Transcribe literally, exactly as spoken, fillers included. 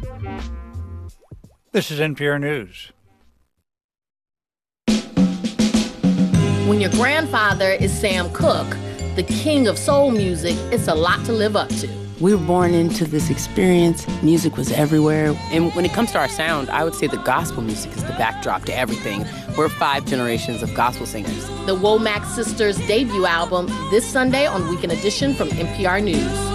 This is N P R News. When your grandfather is Sam Cooke, the king of soul music, it's a lot to live up to. We were born into this experience. Music was everywhere. And when it comes to our sound, I would say the gospel music is the backdrop to everything. We're five generations of gospel singers. The Womack Sisters' debut album this Sunday on Weekend Edition from N P R News.